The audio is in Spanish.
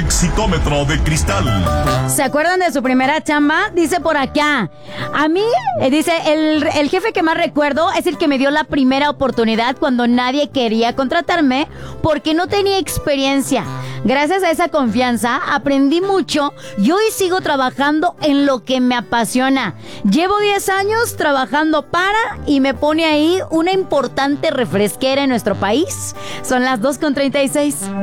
Lexicómetro de cristal. ¿Se acuerdan de su primera chamba? Dice por acá. A mí, dice, el jefe que más recuerdo es el que me dio la primera oportunidad cuando nadie quería contratarme porque no tenía experiencia. Gracias a esa confianza aprendí mucho y hoy sigo trabajando en lo que me apasiona. Llevo 10 años trabajando para y me pone ahí una importante refresquera en nuestro país. Son las 2:36.